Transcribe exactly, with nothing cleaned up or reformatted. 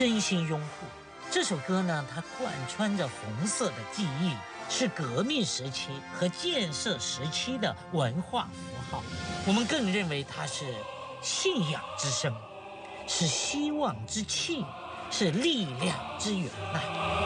真心拥护。这首歌呢，它贯穿着红色的记忆，是革命时期和建设时期的文化符号。我们更认为它是信仰之声，是希望之气，是力量之源呐。